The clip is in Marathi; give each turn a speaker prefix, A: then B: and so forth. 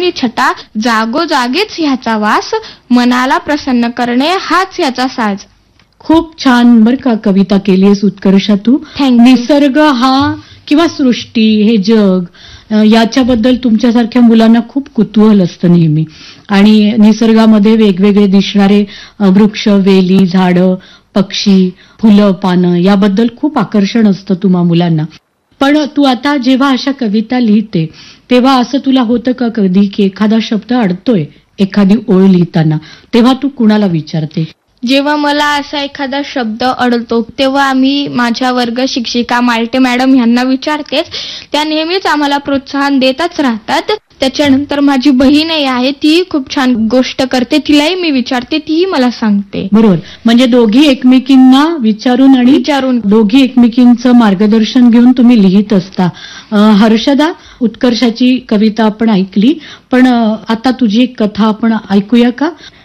A: आणि छटा, जागोजागीच ह्याचा वास, मनाला प्रसन्न करणे हाच याचा साज.
B: खूप छान बर का कविता केलीयस उत्कर्षा तू.
A: Thank you.
B: निसर्ग हा किंवा सृष्टी, हे जग, याच्याबद्दल तुमच्यासारख्या मुलांना खूप कुतूहल असतं नेहमी. आणि निसर्गामध्ये वेगवेगळे दिसणारे वृक्ष, वेली, झाडं, पक्षी, फुलं, पानं याबद्दल खूप आकर्षण असतं तुम्हा मुलांना. पण तू आता जेव्हा अशा कविता लिहिते तेव्हा असं तुला होतं का कधी की एखादा शब्द अडतोय एखादी ओळ लिहिताना, तेव्हा तू कुणाला विचारते?
A: जेव्हा मला असा एखादा शब्द अडलतो तेव्हा आम्ही माझ्या वर्ग शिक्षिका मालटे मॅडम यांना विचारतेच. त्या नेहमीच आम्हाला प्रोत्साहन देतच राहतात. त्याच्यानंतर माझी बहीणही आहे, ती खूप छान गोष्ट करते, तिलाही मी विचारते, तीही मला सांगते.
B: बरोबर, म्हणजे दोघी एकमेकींना विचारून दोघी एकमेकींचं मार्गदर्शन घेऊन तुम्ही लिहित असता. हर्षदा, उत्कर्षाची कविता आपण ऐकली, पण आता तुझी एक कथा आपण ऐकूया का?